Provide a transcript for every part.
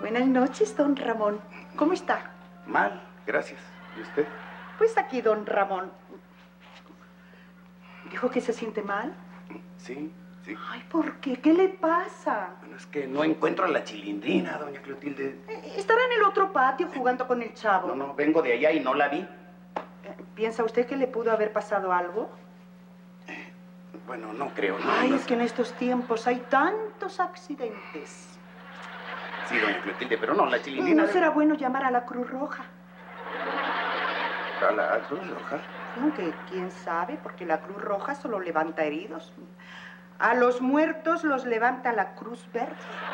Buenas noches, don Ramón. ¿Cómo está? Mal, gracias. ¿Y usted? Pues aquí, don Ramón. ¿Dijo que se siente mal? Sí, sí. Ay, ¿por qué? ¿Qué le pasa? Bueno, es que no encuentro a la Chilindrina, doña Clotilde. Estará en el otro patio jugando con el chavo. No, vengo de allá y no la vi. ¿Piensa usted que le pudo haber pasado algo? Bueno, no creo. Ay, no es que en estos tiempos hay tantos accidentes. Sí, doña Clotilde, pero no, la Chilindrina... ¿No será bueno llamar a la Cruz Roja? ¿A la Cruz Roja? Aunque quién sabe, porque la Cruz Roja solo levanta heridos. A los muertos los levanta la Cruz Verde.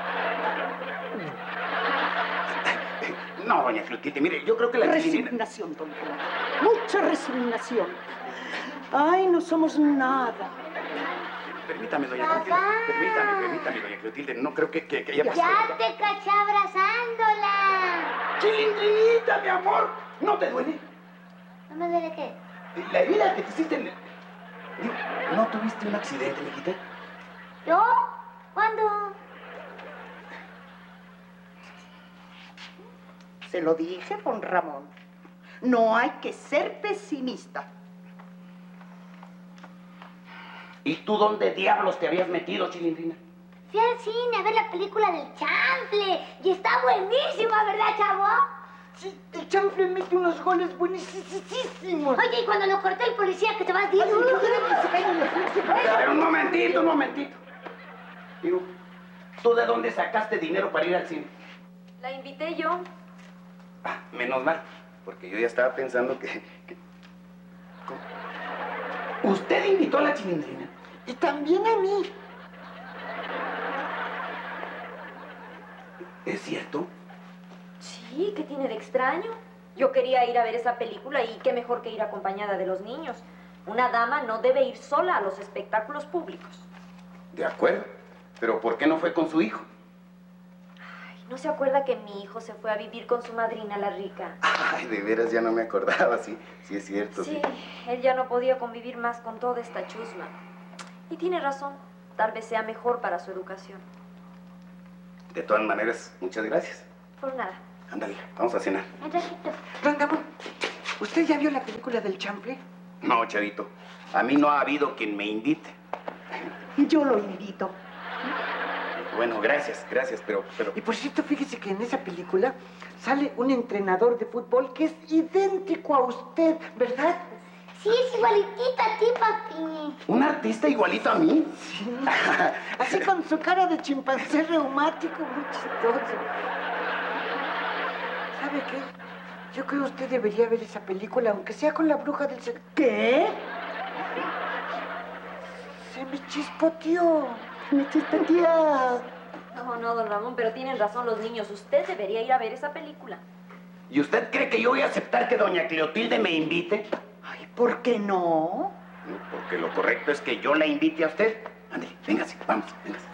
No, doña Clotilde, mire, yo creo que la Chilindrina... Resignación, don Ramón. Mucha resignación. Ay, no somos nada. Permítame, doña Clotilde. Permítame, doña Clotilde. No creo que haya pasado... ¡Ya te caché abrazándola! ¡Chilindrinita, mi amor! ¿No te duele? ¿No me duele qué? La herida que te hiciste en el... ¿No tuviste un accidente, mijita? ¿Yo? ¿Cuándo? Se lo dije, don Ramón. No hay que ser pesimista. ¿Y tú dónde diablos te habías metido, Chilindrina? Fui al cine a ver la película del chanfle y está buenísima, ¿verdad, chavo? Sí, el chanfle mete unos goles buenísimos. Oye, y cuando lo cortó el policía que te vas a decir... Pero un momentito. Digo, ¿tú de dónde sacaste dinero para ir al cine? La invité yo. Ah, menos mal, porque yo ya estaba pensando que... ¿Cómo? ¿Usted invitó a la Chilindrina? Y también a mí. ¿Es cierto? Sí, ¿qué tiene de extraño? Yo quería ir a ver esa película y qué mejor que ir acompañada de los niños. Una dama no debe ir sola a los espectáculos públicos. De acuerdo, pero ¿por qué no fue con su hijo? Ay, ¿no se acuerda que mi hijo se fue a vivir con su madrina, la rica? Ay, de veras ya no me acordaba, sí es cierto. Sí, él ya no podía convivir más con toda esta chusma. Y tiene razón, tal vez sea mejor para su educación. De todas maneras, muchas gracias. Por nada. Ándale, vamos a cenar. Un ratito. Don Ramón, ¿usted ya vio la película del chanfle? No, chavito, a mí no ha habido quien me invite. Yo lo invito. Bueno, gracias, pero... Y por cierto, fíjese que en esa película sale un entrenador de fútbol que es idéntico a usted, ¿verdad? Sí, es igualitita a ti, papi. ¿Un artista igualito a mí? Sí. Así con su cara de chimpancé reumático, muy chistoso. ¿Sabe qué? Yo creo que usted debería ver esa película, aunque sea con la bruja del... ¿Qué? Se me chispoteó. Me chispoteó. No, don Ramón, pero tienen razón los niños. Usted debería ir a ver esa película. ¿Y usted cree que yo voy a aceptar que doña Clotilde me invite? Ay, ¿por qué no? Porque lo correcto es que yo la invite a usted. Ándale, véngase, vamos, véngase.